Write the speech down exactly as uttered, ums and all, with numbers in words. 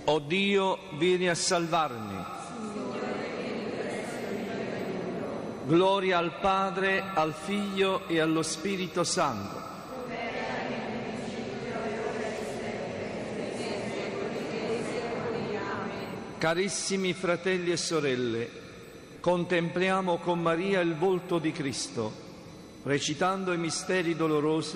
O Dio, vieni a salvarmi. Gloria al Padre, al Figlio e allo Spirito Santo. Carissimi fratelli e sorelle, contempliamo con Maria il volto di Cristo, recitando i misteri dolorosi